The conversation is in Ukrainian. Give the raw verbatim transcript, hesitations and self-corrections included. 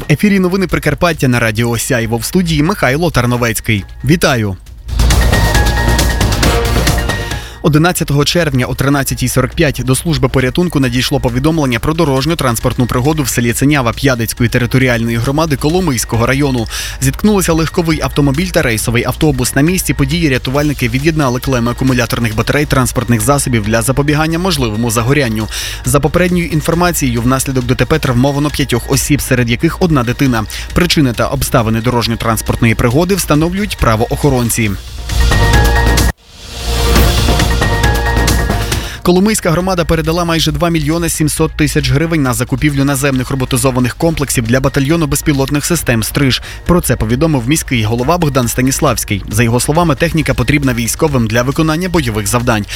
Ефірі новини Прикарпаття на радіо Сяйво, в студії Михайло Тарновецький. Вітаю! одинадцятого червня о тринадцятій сорок п'ять до служби порятунку надійшло повідомлення про дорожньо-транспортну пригоду в селі Ценява П'ядицької територіальної громади Коломийського району. Зіткнулися легковий автомобіль та рейсовий автобус. На місці події рятувальники від'єднали клеми акумуляторних батарей транспортних засобів для запобігання можливому загорянню. За попередньою інформацією, внаслідок ДТП травмовано п'ятьох осіб, серед яких одна дитина. Причини та обставини дорожньо-транспортної пригоди встановлюють правоохоронці. Коломийська громада передала майже два мільйони сімсот тисяч гривень на закупівлю наземних роботизованих комплексів для батальйону безпілотних систем «Стриж». Про це повідомив міський голова Богдан Станіславський. За його словами, техніка потрібна військовим для виконання бойових завдань.